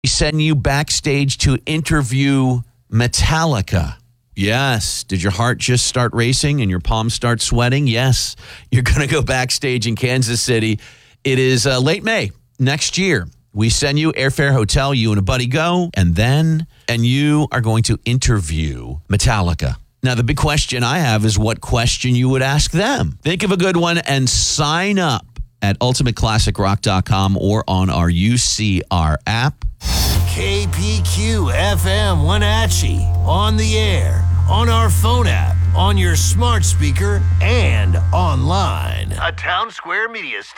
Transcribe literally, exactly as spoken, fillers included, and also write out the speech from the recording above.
We send you backstage to interview Metallica. Yes. Did your heart just start racing and your palms start sweating? Yes. You're going to go backstage in Kansas City. It is uh, late May next year. We send you airfare, hotel, you and a buddy go, and then, and you are going to interview Metallica. Now, the big question I have is what question you would ask them. Think of a good one and sign up at ultimate classic rock dot com or on our U C R app. K P Q F M Wenatchee, on the air, on our phone app, on your smart speaker, and online. A Town Square Media station.